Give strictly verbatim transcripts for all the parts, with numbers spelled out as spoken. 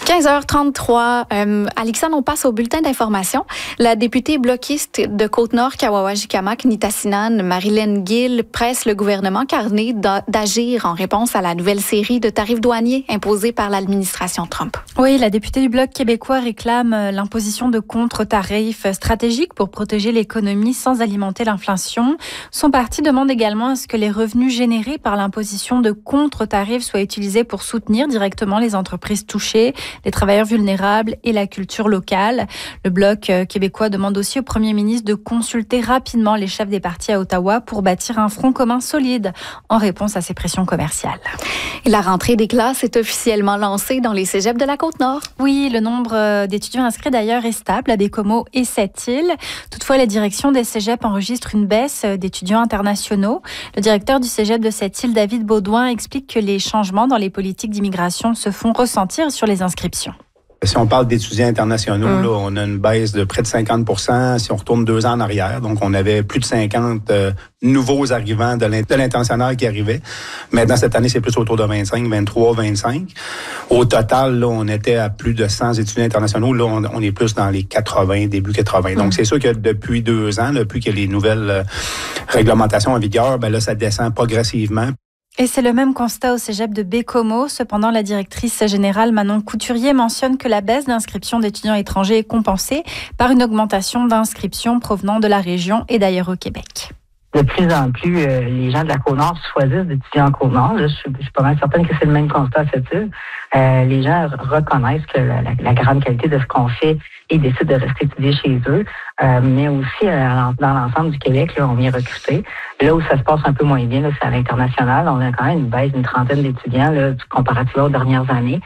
quinze heures trente-trois. Euh, Alexandre, on passe au bulletin d'information. La députée bloquiste de Côte-Nord, Kawawa-Jikamak, Nitassinan, Marilyn Gill, presse le gouvernement Carney d'agir en réponse à la nouvelle série de tarifs douaniers imposés par l'administration Trump. Oui, la députée du Bloc québécois réclame l'imposition de contre-tarifs stratégiques pour protéger l'économie sans alimenter l'inflation. Son parti demande également à ce que les revenus générés par l'imposition de contre-tarifs soient utilisés pour soutenir directement les entreprises touchées, les travailleurs vulnérables et la culture locale. Le Bloc québécois demande aussi au premier ministre de consulter rapidement les chefs des partis à Ottawa pour bâtir un front commun solide en réponse à ces pressions commerciales. Et la rentrée des classes est officiellement lancée dans les cégeps de la Côte-Nord. Oui, le nombre d'étudiants inscrits d'ailleurs est stable à Baie-Comeau et Sept-Îles. Toutefois, la direction des cégeps enregistre une baisse d'étudiants internationaux. Le directeur du cégep de Sept-Îles, David Baudouin, explique que les changements dans les politiques d'immigration se font ressentir sur les inscriptions. Si on parle d'étudiants internationaux, mmh. là, on a une baisse de près de cinquante pour cent si on retourne deux ans en arrière. Donc, on avait plus de cinquante euh, nouveaux arrivants de l'international qui arrivaient. Maintenant, cette année, c'est plus autour de vingt-cinq, vingt-trois, vingt-cinq. Au total, là, on était à plus de cent étudiants internationaux. Là, on, on est plus dans les quatre-vingts, début quatre-vingts. Mmh. Donc, c'est sûr que depuis deux ans, depuis que les nouvelles euh, réglementations en vigueur, ben là, ça descend progressivement. Et c'est le même constat au cégep de Baie-Comeau. Cependant, la directrice générale Manon Couturier mentionne que la baisse d'inscription d'étudiants étrangers est compensée par une augmentation d'inscriptions provenant de la région et d'ailleurs au Québec. De plus en plus, euh, les gens de la Côte-Nord choisissent d'étudier en Côte-Nord. Je, je suis pas mal certaine que c'est le même constat à cette île. Euh, les gens reconnaissent que la, la, la grande qualité de ce qu'on fait et décident de rester étudier chez eux. Euh, mais aussi, euh, dans l'ensemble du Québec, là, on vient recruter. Là où ça se passe un peu moins bien, là, c'est à l'international. On a quand même une baisse d'une trentaine d'étudiants là, comparativement aux dernières années.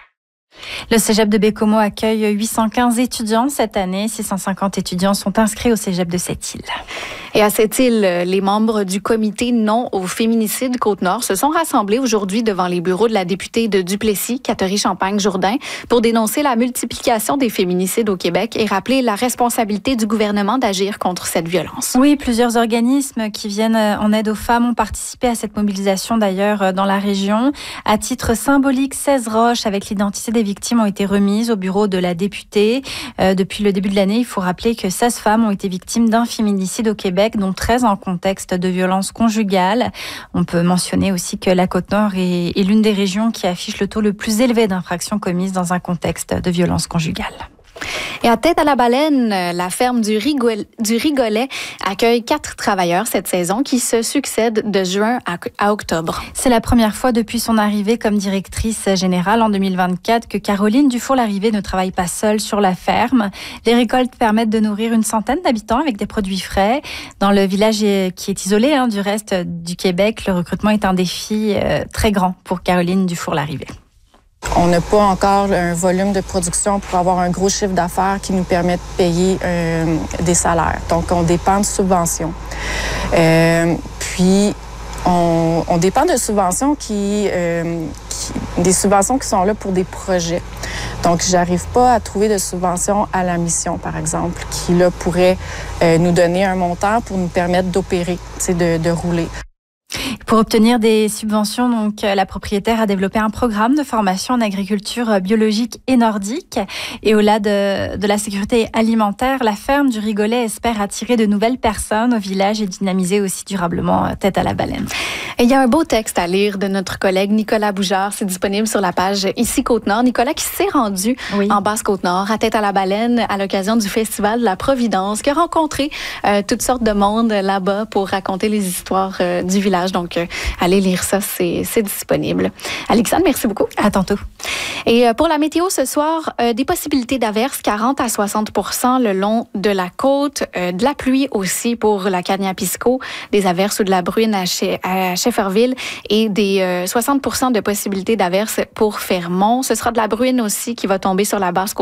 Le cégep de Baie-Comeau accueille huit cent quinze étudiants cette année. six cent cinquante étudiants sont inscrits au cégep de Sept-Îles. Et à Sept-Îles, les membres du comité non au féminicide Côte-Nord se sont rassemblés aujourd'hui devant les bureaux de la députée de Duplessis, Catherine Champagne-Jourdain, pour dénoncer la multiplication des féminicides au Québec et rappeler la responsabilité du gouvernement d'agir contre cette violence. Oui, plusieurs organismes qui viennent en aide aux femmes ont participé à cette mobilisation d'ailleurs dans la région. À titre symbolique, seize roches avec l'identité des victimes ont été remises au bureau de la députée. Euh, depuis le début de l'année, il faut rappeler que seize femmes ont été victimes d'un féminicide au Québec, dont treize en contexte de violence conjugale. On peut mentionner aussi que la Côte-Nord est, est l'une des régions qui affiche le taux le plus élevé d'infractions commises dans un contexte de violence conjugale. Et à Tête-à-la-Baleine, la ferme du, Rigol- du Rigolet accueille quatre travailleurs cette saison qui se succèdent de juin à, à octobre. C'est la première fois depuis son arrivée comme directrice générale en deux mille vingt-quatre que Caroline Dufour-Larrivée ne travaille pas seule sur la ferme. Les récoltes permettent de nourrir une centaine d'habitants avec des produits frais. Dans le village qui est isolé hein, du reste du Québec, le recrutement est un défi euh, très grand pour Caroline Dufour-Larrivée. On n'a pas encore un volume de production pour avoir un gros chiffre d'affaires qui nous permet de payer euh, des salaires. Donc, on dépend de subventions. Euh, puis, on, on dépend de subventions qui, euh, qui... des subventions qui sont là pour des projets. Donc, j'arrive pas à trouver de subventions à la mission, par exemple, qui, là, pourrait euh, nous donner un montant pour nous permettre d'opérer, tu sais, de, de rouler. Pour obtenir des subventions, donc, la propriétaire a développé un programme de formation en agriculture biologique et nordique. Et au-delà de, de la sécurité alimentaire, la ferme du Rigolet espère attirer de nouvelles personnes au village et dynamiser aussi durablement Tête-à-la-Baleine. Et il y a un beau texte à lire de notre collègue Nicolas Boujard. C'est disponible sur la page Ici Côte-Nord. Nicolas qui s'est rendu oui. en Basse-Côte-Nord à Tête-à-la-Baleine à l'occasion du Festival de la Providence, qui a rencontré euh, toutes sortes de monde là-bas pour raconter les histoires euh, du village. Donc, euh, allez lire ça, c'est, c'est disponible. Alexandre, merci beaucoup. À tantôt. Et euh, pour la météo ce soir, euh, des possibilités d'averses, quarante à soixante pour cent le long de la côte, euh, de la pluie aussi pour la Cagnapisco, des averses ou de la bruine à, Che- à Shefferville et des euh, soixante pour cent de possibilités d'averses pour Fermont. Ce sera de la bruine aussi qui va tomber sur la basse côte.